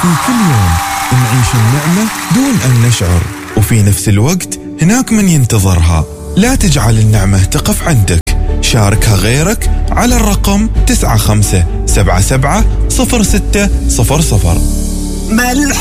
في كل يوم نعيش النعمة دون أن نشعر، وفي نفس الوقت هناك من ينتظرها. لا تجعل النعمة تقف عندك، شاركها غيرك على الرقم 95770600.